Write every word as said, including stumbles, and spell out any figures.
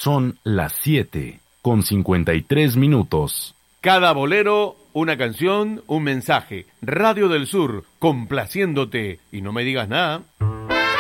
Son las siete con cincuenta y tres minutos. Cada bolero, una canción, un mensaje. Radio del Sur, complaciéndote. Y no me digas nada.